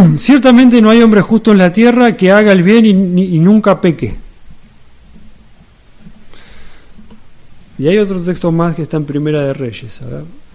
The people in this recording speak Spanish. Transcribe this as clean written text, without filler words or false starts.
ciertamente no hay hombre justo en la tierra que haga el bien y nunca peque. Y hay otro texto más que está en Primera de Reyes, a ver.